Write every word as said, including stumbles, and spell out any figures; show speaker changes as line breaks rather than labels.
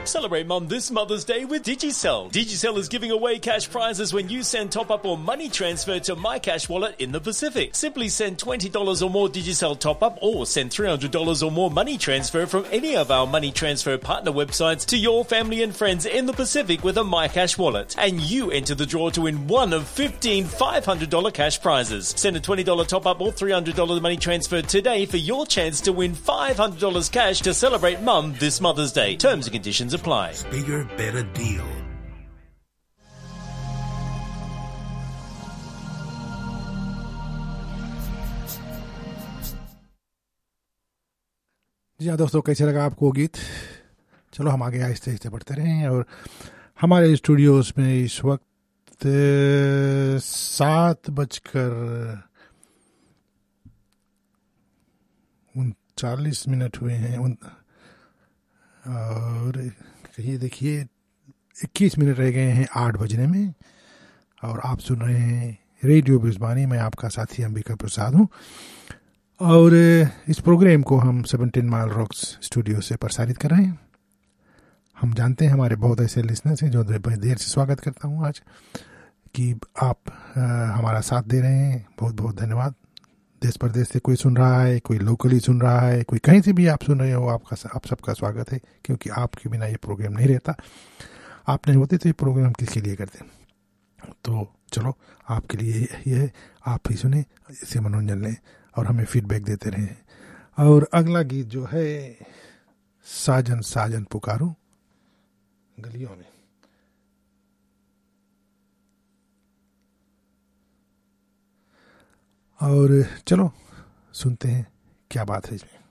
Celebrate Mum this Mother's Day with Digicel. Digicel is giving away cash prizes when you send top-up or money transfer to My Cash Wallet in the Pacific. Simply send twenty dollars or more Digicel top-up or send three hundred dollars or more money transfer from any of our money transfer partner websites to your family and friends in the Pacific with a My Cash Wallet. And you enter the draw to win one of fifteen five hundred dollars cash prizes. Send a twenty dollars top-up or three hundred dollars money transfer today for your chance to win five hundred dollars cash to celebrate Mum this Mother's Day. Terms and conditions apply.
Bigger, better deal.
जी हाँ दोस्तों, कैसे लगा आपको गीत? चलो हम आगे आहिस्ते आहिस्ते बढ़ते रहें। और हमारे स्टूडियोज में इस वक्त सात बजकर उनचालीस मिनट हुए हैं और कहिए देखिए इक्कीस मिनट रह गए हैं आठ बजने में। और आप सुन रहे हैं रेडियो ब्रिज़बानी। मैं आपका साथी अंबिका प्रसाद हूँ और इस प्रोग्राम को हम सेवनटीन माइल रॉक्स स्टूडियो से प्रसारित कर रहे हैं। हम जानते हैं हमारे बहुत ऐसे लिसनर्स हैं जो बड़ी देर से स्वागत करता हूँ आज कि आप आ, हमारा साथ दे रहे हैं। बहुत बहुत धन्यवाद। देश प्रदेश से कोई सुन रहा है, कोई लोकली सुन रहा है, कोई कहीं से भी आप सुन रहे हो, आपका आप सबका स्वागत है। क्योंकि आपके बिना ये प्रोग्राम नहीं रहता। आप नहीं होते तो ये प्रोग्राम किसके लिए करते? तो चलो आपके लिए ये आप ही सुने, इससे मनोरंजन लें और हमें फीडबैक देते रहें। और अगला गीत जो है साजन साजन पुकारूं गलियों में। और चलो सुनते हैं क्या बात है इसमें।